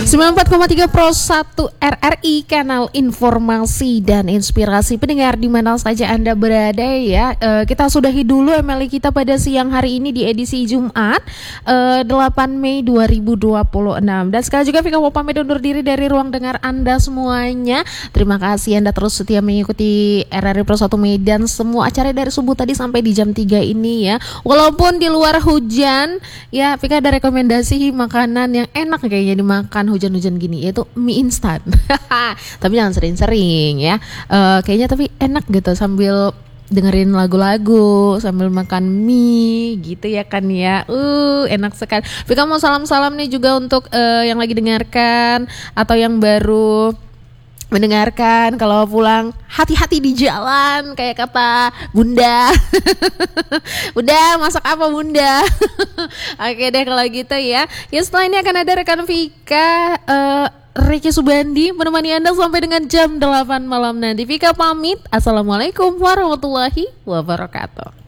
94,3 Pro 1 RRI, kanal informasi dan inspirasi pendengar di mana saja Anda berada ya. Kita sudahi dulu MLI kita pada siang hari ini di edisi Jumat 8 Mei 2026. Dan sekali juga Vika mau pamit undur diri dari ruang dengar Anda semuanya. Terima kasih Anda terus setia mengikuti RRI Pro 1 Medan, semua acara dari subuh tadi sampai di jam 3 ini ya. Walaupun di luar hujan ya, Vika ada rekomendasi makanan yang enak kayaknya dimakan hujan-hujan gini, yaitu mie instan. Tapi jangan sering-sering ya. Kayaknya tapi enak gitu sambil dengerin lagu-lagu sambil makan mie gitu ya kan ya. Enak sekali. Vika mau salam-salam nih juga untuk yang lagi dengarkan atau yang baru mendengarkan. Kalau pulang hati-hati di jalan kayak kata Bunda. Udah masak apa Bunda? Oke deh kalau gitu ya. Ya setelah ini akan ada rekan Vika Ricky Subandi menemani Anda sampai dengan jam 8 malam nanti. Vika pamit. Assalamualaikum warahmatullahi wabarakatuh.